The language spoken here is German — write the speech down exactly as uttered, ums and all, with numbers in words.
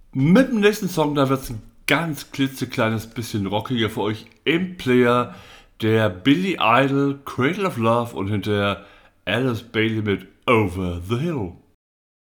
Mit dem nächsten Song, da wird es ein ganz klitzekleines bisschen rockiger für euch im Player. Der Billy Idol, Cradle of Love und hinterher Alice Bailey mit Over the Hill.